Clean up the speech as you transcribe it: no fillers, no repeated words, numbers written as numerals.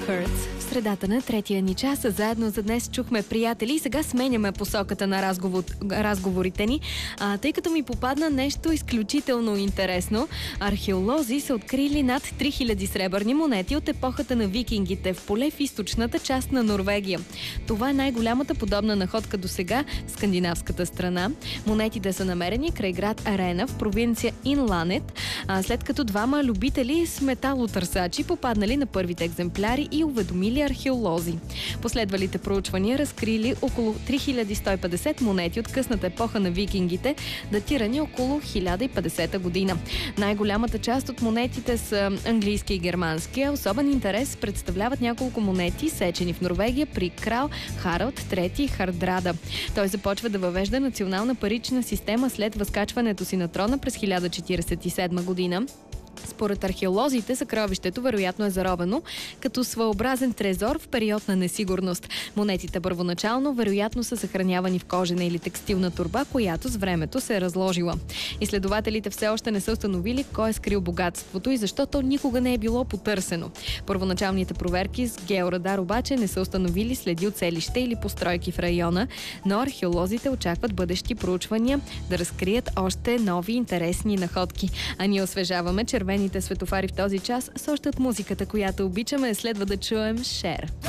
Hurts. В средата на третия ни час заедно за днес чухме приятели и сега сменяме посоката на разговорите ни, тъй като ми попадна нещо изключително интересно. Археолози са открили над 3000 сребърни монети от епохата на викингите в поле в източната част на Норвегия. Това е най-голямата подобна находка до сега в скандинавската страна. Монетите са намерени край град Арена в провинция Инланет, след като двама любители с металотърсачи попаднали на първите екземпляри и уведомили археолози. Последвалите проучвания разкрили около 3150 монети от късната епоха на викингите, датирани около 1050 година. Най-голямата част от монетите са английски и германски, а особен интерес представляват няколко монети, сечени в Норвегия при крал Харалд III Хардрада. Той започва да въвежда национална парична система след възкачването си на трона през 1047 година. Според археолозите, съкровището вероятно е заровено като своеобразен трезор в период на несигурност. Монетите първоначално вероятно са съхранявани в кожена или текстилна торба, която с времето се е разложила. Изследователите все още не са установили кой е скрил богатството и защо то никога не е било потърсено. Първоначалните проверки с георадар обаче не са установили следи от селище или постройки в района, но археолозите очакват бъдещи проучвания да разкрият още нови интересни находки. А ние освежаваме червените светофари в този час с още от музиката, която обичаме. Следва да чуем Cher.